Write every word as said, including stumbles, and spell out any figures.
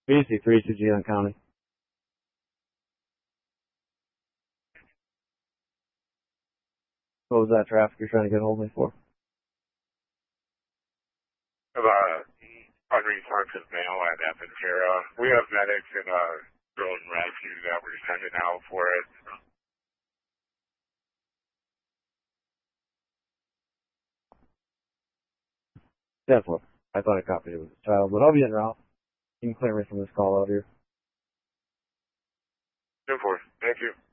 B C three to Geon County. What was that traffic you're trying to get hold of me for? About unresponsive mail at Epiterra. We have medics in a drone rescue that we're sending out for it. Definitely. I thought I copied it with a child, but I'll be in route. You can clear me from this call out here. ten four. Thank you.